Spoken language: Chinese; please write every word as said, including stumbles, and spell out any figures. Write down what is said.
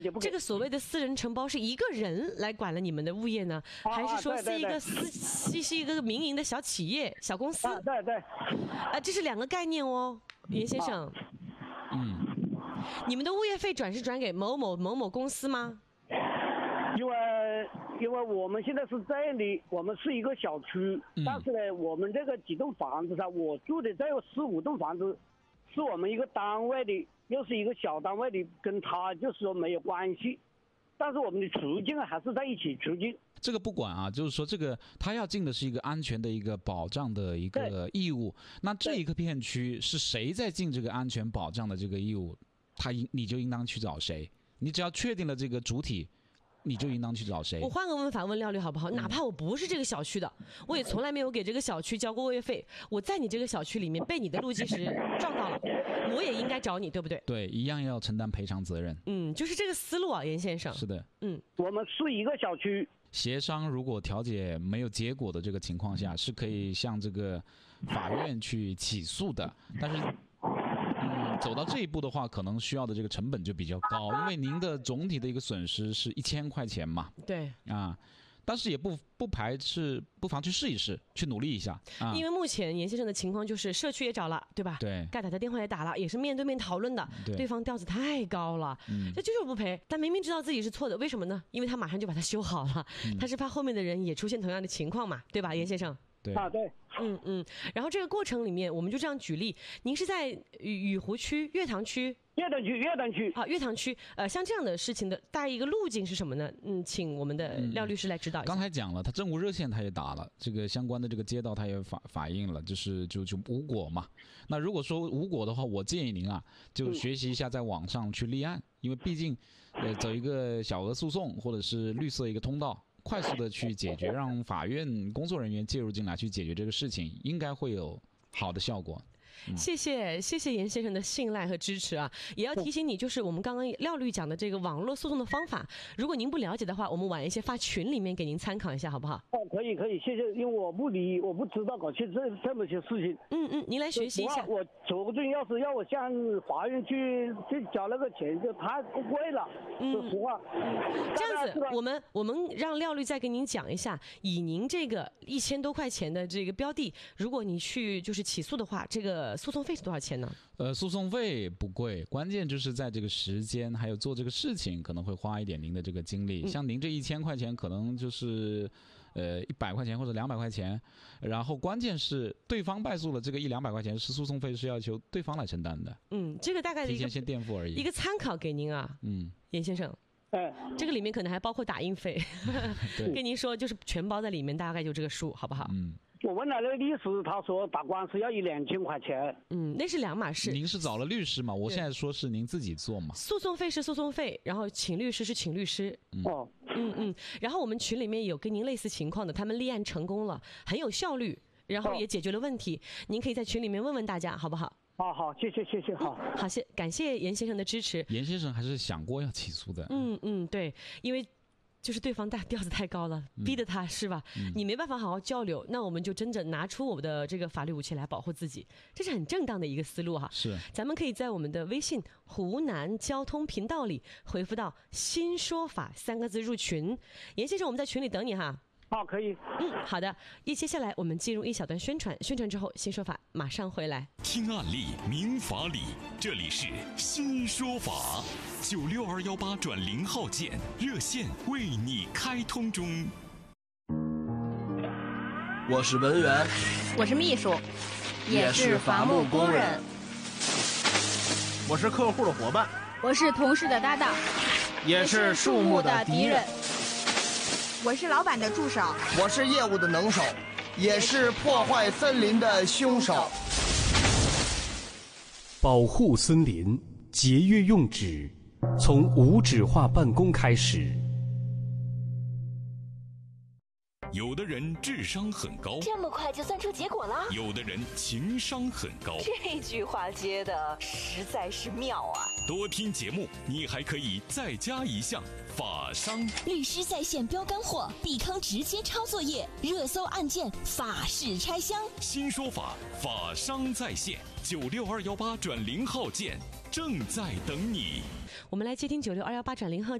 这个所谓的私人承包是一个人来管了你们的物业呢， 啊、 还是说是一个私是一个民营的小企业、小公司？ 啊，对对。 啊，这是两个概念哦，严先生。啊、 嗯。 你们的物业费转是转给某某某某公司吗？ 因为因为我们现在是这里，我们是一个小区，嗯、但是呢，我们这个几栋房子上，我住的这有十五栋房子，是我们一个单位的，又是一个小单位的，跟他就是说没有关系，但是我们的出境还是在一起出境。 这个不管啊，就是说这个他要尽的是一个安全的一个保障的一个义务。那这一个片区是谁在尽这个安全保障的这个义务，他应你就应当去找谁。你只要确定了这个主体，你就应当去找谁。 我换个问法问廖律好不好？哪怕我不是这个小区的，我也从来没有给这个小区交过物业费，我在你这个小区里面被你的路基石撞到了，我也应该找你，对不对？ 对，一样要承担赔偿责任。 嗯，就是这个思路啊，严先生。 是的。 嗯， 我们是一个小区。 协商如果调解没有结果的这个情况下，是可以向这个法院去起诉的，但是。嗯，走到这一步的话，可能需要的这个成本就比较高，因为您的总体的一个损失是一千块钱嘛。 对。 啊，但是也不不排斥，不妨去试一试，去努力一下。啊、 因为目前严先生的情况就是社区也找了，对吧？ 对。 该打的电话也打了，也是面对面讨论的。 对。 对方调子太高了， 嗯， 这就是不赔。但明明知道自己是错的，为什么呢？因为他马上就把它修好了，嗯、他是怕后面的人也出现同样的情况嘛，对吧，严先生？ 对啊，对。 嗯嗯，然后这个过程里面，我们就这样举例，您是在雨雨湖区、月塘区、 月塘区、月塘区啊，月塘区，呃，像这样的事情的大一个路径是什么呢？嗯，请我们的廖律师来指导一下。 嗯、刚才讲了，他政务热线他也打了，这个相关的这个街道他也反反映了，就是就就无果嘛。那如果说无果的话，我建议您啊，就学习一下在网上去立案，嗯、因为毕竟，呃，走一个小额诉讼或者是绿色一个通道。快速的去解决，让法院工作人员介入进来去解决这个事情，应该会有好的效果。 嗯、谢谢谢谢严先生的信赖和支持啊！也要提醒你，就是我们刚刚廖律讲的这个网络诉讼的方法，如果您不了解的话，我们晚一些发群里面给您参考一下，好不好？ 哦，可以可以，谢谢，因为我不理，我不知道搞些这这么些事情。 嗯嗯，您来学习一下。 我昨天要是要我向法院去去交那个钱，就太贵了。嗯，说实话。 嗯，这样子，我们我们让廖律再给您讲一下，以您这个一千多块钱的这个标的，如果你去就是起诉的话，这个诉讼费是多少钱呢？ 呃，诉讼费不贵，关键就是在这个时间还有做这个事情可能会花一点您的这个精力。嗯、像您这一千块钱，可能就是呃一百块钱或者两百块钱，然后关键是对方败诉了，这个一两百块钱是诉讼费是要求对方来承担的。 嗯，这个大概的一个提前先垫付而已， 一个参考给您啊。嗯，严先生。 哎， 这个里面可能还包括打印费，跟您说就是全包在里面，大概就这个数，好不好？ 嗯。 我问了那个律师，他说打官司要一两千块钱。 嗯，那是两码事。 您是找了律师嘛？我现在说是您自己做嘛。 诉讼费是诉讼费，然后请律师是请律师。 哦， 嗯嗯。然后我们群里面有跟您类似情况的，他们立案成功了，很有效率，然后也解决了问题。哦、您可以在群里面问问大家，好不好？ 好好，谢谢谢谢，好， 嗯、好谢感谢严先生的支持。 严先生还是想过要起诉的。 嗯嗯，对，因为。就是对方大调子太高了，逼得他是吧？嗯、你没办法好好交流，那我们就真正拿出我们的这个法律武器来保护自己，这是很正当的一个思路哈。 是， 咱们可以在我们的微信湖南交通频道里回复到“新说法”三个字入群。严先生，我们在群里等你哈。 好，可以。 嗯，好的。一接下来我们进入一小段宣传，宣传之后新说法马上回来。 听案例，明法理，这里是新说法。九六二幺八转零号键热线为你开通中。 我是文员， 我是秘书，也是伐木工人。 我是客户的伙伴， 我是同事的搭档， 也是树木的敌人。 我是老板的助手， 我是业务的能手，也是破坏森林的凶手。 保护森林，节约用纸，从无纸化办公开始。 有的人智商很高， 这么快就算出结果了； 有的人情商很高， 这句话接的实在是妙啊！ 多听节目，你还可以再加一项法商。 律师在线标干货，避坑直接抄作业，热搜案件法式拆箱。 新说法，法商在线，九六二幺八转零号键正在等你。 我们来接听九六二幺八转零号。